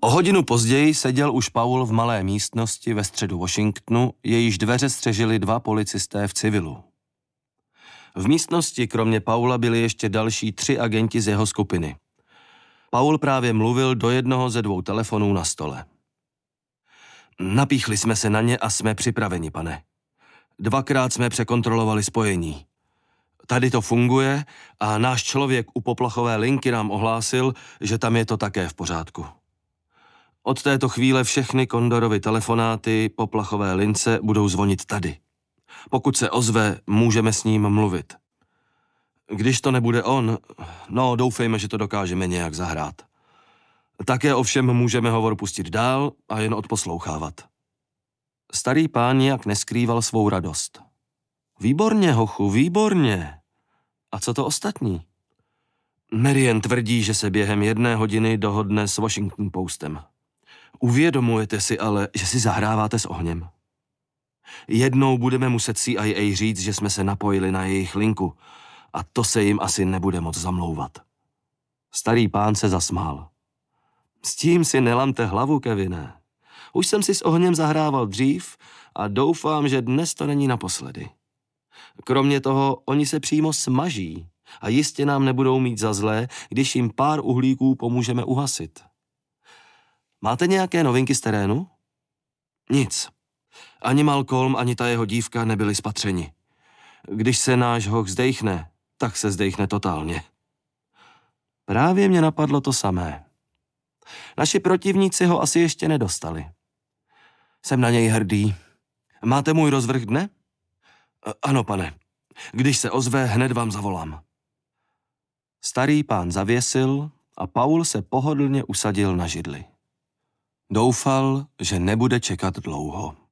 O hodinu později seděl už Paul v malé místnosti ve středu Washingtonu, jejíž dveře střežili 2 policisté v civilu. V místnosti kromě Paula byli ještě další 3 agenti z jeho skupiny. Paul právě mluvil do jednoho ze 2 telefonů na stole. Napíchli jsme se na ně a jsme připraveni, pane. 2krát jsme překontrolovali spojení. Tady to funguje a náš člověk u poplachové linky nám ohlásil, že tam je to také v pořádku. Od této chvíle všechny Kondorovy telefonáty poplachové lince budou zvonit tady. Pokud se ozve, můžeme s ním mluvit. Když to nebude on, no doufejme, že to dokážeme nějak zahrát. Také ovšem můžeme hovor pustit dál a jen odposlouchávat. Starý pán nijak neskrýval svou radost. Výborně, hochu, výborně. A co to ostatní? Marian tvrdí, že se během 1 hodiny dohodne s Washington Postem. Uvědomujete si ale, že si zahráváte s ohněm. Jednou budeme muset CIA říct, že jsme se napojili na jejich linku a to se jim asi nebude moc zamlouvat. Starý pán se zasmál. S tím si nelamte hlavu, Kevine. Už jsem si s ohněm zahrával dřív a doufám, že dnes to není naposledy. Kromě toho, oni se přímo smaží a jistě nám nebudou mít za zlé, když jim pár uhlíků pomůžeme uhasit. Máte nějaké novinky z terénu? Nic. Ani Malcolm, ani ta jeho dívka nebyli spatřeni. Když se náš hoch zdejchne, tak se zdejchne totálně. Právě mě napadlo to samé. Naši protivníci ho asi ještě nedostali. Jsem na něj hrdý. Máte můj rozvrh dne? Ano, pane. Když se ozve, hned vám zavolám. Starý pán zavěsil a Paul se pohodlně usadil na židli. Doufal, že nebude čekat dlouho.